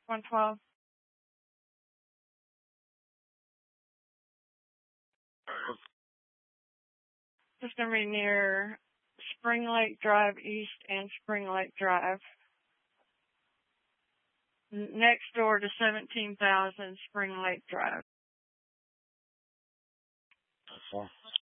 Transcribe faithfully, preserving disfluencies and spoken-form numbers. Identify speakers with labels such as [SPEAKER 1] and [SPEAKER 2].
[SPEAKER 1] one twelve. It's going to be near Spring Lake Drive East and Spring Lake Drive. Next door to seventeen thousand Spring Lake Drive.